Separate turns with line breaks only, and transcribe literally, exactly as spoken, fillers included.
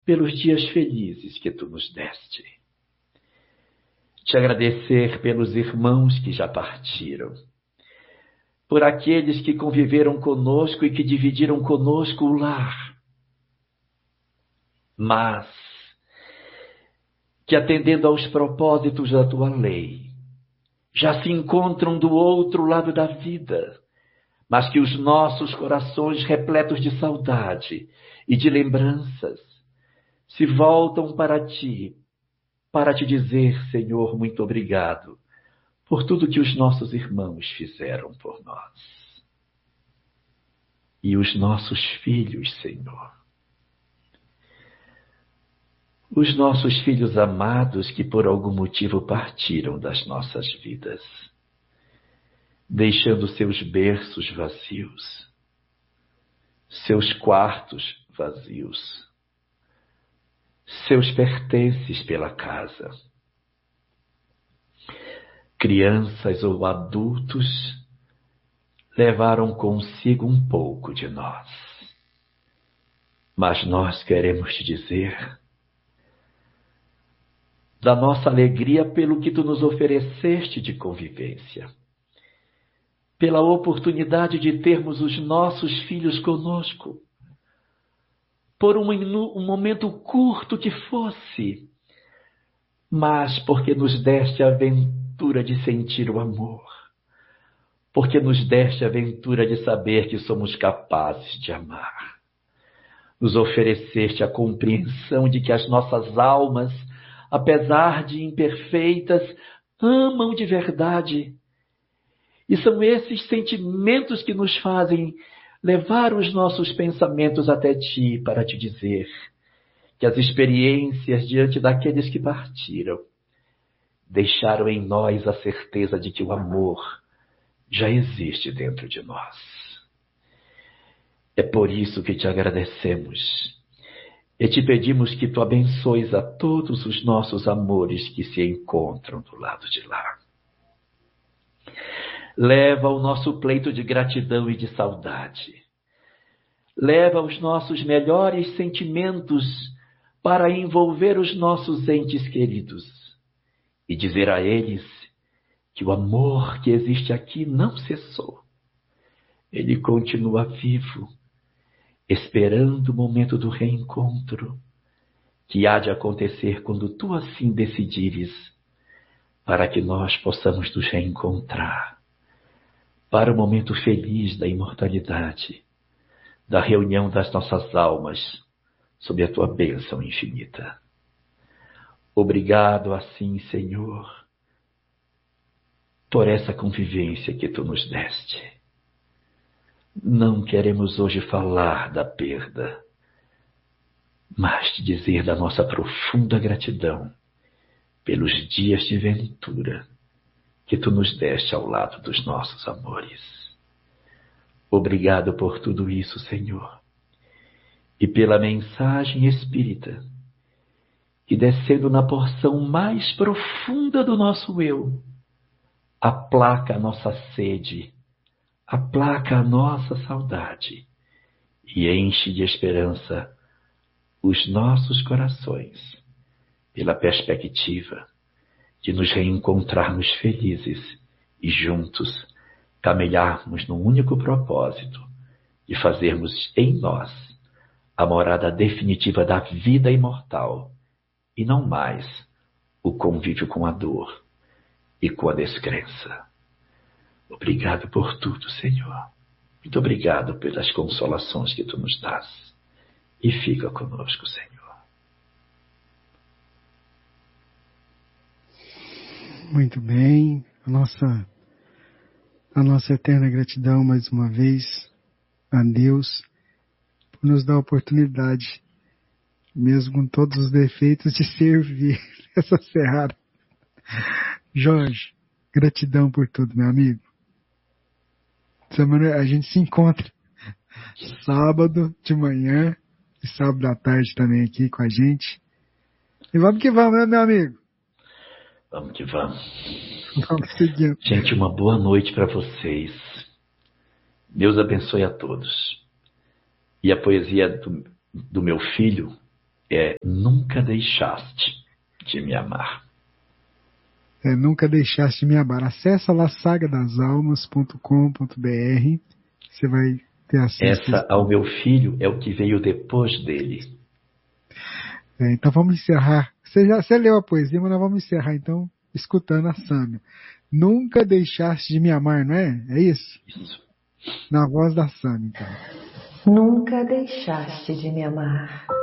pelos dias felizes que tu nos deste. Te agradecer pelos irmãos que já partiram, por aqueles que conviveram conosco e que dividiram conosco o lar, mas que, atendendo aos propósitos da tua lei, já se encontram do outro lado da vida, mas que os nossos corações, repletos de saudade e de lembranças, se voltam para ti, para te dizer, Senhor, muito obrigado por tudo que os nossos irmãos fizeram por nós. E os nossos filhos, Senhor. Os nossos filhos amados que por algum motivo partiram das nossas vidas, deixando seus berços vazios, seus quartos vazios, seus pertences pela casa. Crianças ou adultos levaram consigo um pouco de nós. Mas nós queremos te dizer da nossa alegria pelo que tu nos ofereceste de convivência, pela oportunidade de termos os nossos filhos conosco, por um, um momento curto que fosse, mas porque nos deste a aventura de sentir o amor, porque nos deste a aventura de saber que somos capazes de amar. Nos ofereceste a compreensão de que as nossas almas, apesar de imperfeitas, amam de verdade. E são esses sentimentos que nos fazem levar os nossos pensamentos até ti para te dizer que as experiências diante daqueles que partiram deixaram em nós a certeza de que o amor já existe dentro de nós. É por isso que te agradecemos e te pedimos que tu abençoes a todos os nossos amores que se encontram do lado de lá. Leva o nosso pleito de gratidão e de saudade. Leva os nossos melhores sentimentos para envolver os nossos entes queridos e dizer a eles que o amor que existe aqui não cessou. Ele continua vivo, esperando o momento do reencontro, que há de acontecer quando tu assim decidires, para que nós possamos nos reencontrar, para o momento feliz da imortalidade, da reunião das nossas almas, sob a tua bênção infinita. Obrigado assim, Senhor, por essa convivência que tu nos deste. Não queremos hoje falar da perda, mas te dizer da nossa profunda gratidão pelos dias de ventura que tu nos deste ao lado dos nossos amores. Obrigado por tudo isso, Senhor, e pela mensagem espírita que, descendo na porção mais profunda do nosso eu, aplaca a nossa sede, aplaca a nossa saudade e enche de esperança os nossos corações, pela perspectiva de nos reencontrarmos felizes e juntos caminharmos no único propósito de fazermos em nós a morada definitiva da vida imortal e não mais o convívio com a dor e com a descrença. Obrigado por tudo, Senhor. Muito obrigado pelas consolações que tu nos dás. E fica conosco, Senhor.
Muito bem. A nossa, a nossa eterna gratidão, mais uma vez, a Deus, por nos dar a oportunidade, mesmo com todos os defeitos, de servir essa seara. Jorge, gratidão por tudo, meu amigo. Semana a gente se encontra sábado de manhã e sábado à tarde também aqui com a gente. E vamos que vamos, né, meu amigo?
Vamos que vamos.
Vamos seguindo.
Gente, uma boa noite para vocês. Deus abençoe a todos. E a poesia do, do meu filho é nunca deixaste de me amar.
É, nunca deixaste de me amar. Acesse lá saga das almas ponto com ponto br. Você vai ter acesso.
Essa ao meu filho é o que veio depois dele.
É, então vamos encerrar. Você, já, você leu a poesia, mas nós vamos encerrar então escutando a Sâmia. Nunca deixaste de me amar, não é? É isso?
Isso.
Na voz da Sâmia, então.
Nunca deixaste de me amar.